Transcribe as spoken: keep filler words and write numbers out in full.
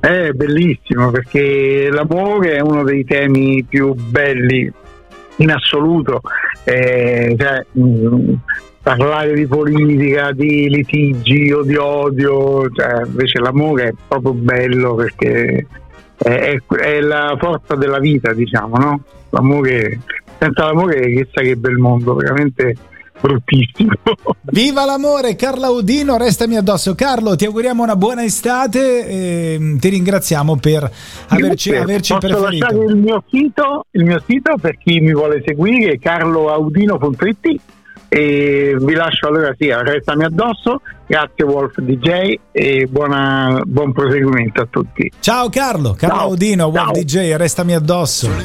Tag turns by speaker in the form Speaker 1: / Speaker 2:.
Speaker 1: È bellissimo, perché l'amore è uno dei temi più belli in assoluto, eh, cioè, mh, parlare di politica, di litigi o di odio, cioè, invece l'amore è proprio bello, perché è, è, è la forza della vita, diciamo, no? L'amore, senza l'amore che sarebbe il mondo, veramente bruttissimo.
Speaker 2: Viva l'amore, Carlo Audino, restami addosso. Carlo, ti auguriamo una buona estate e ti ringraziamo per averci, averci
Speaker 1: Posso
Speaker 2: preferito.
Speaker 1: lasciare il mio sito, il mio sito per chi mi vuole seguire, carlo audino punto it, e vi lascio allora sì, restami addosso. Grazie Wolf D J e buona, buon proseguimento a tutti.
Speaker 2: Ciao Carlo, Carlo
Speaker 1: Ciao.
Speaker 2: Audino, Wolf
Speaker 1: Ciao.
Speaker 2: D J, restami addosso.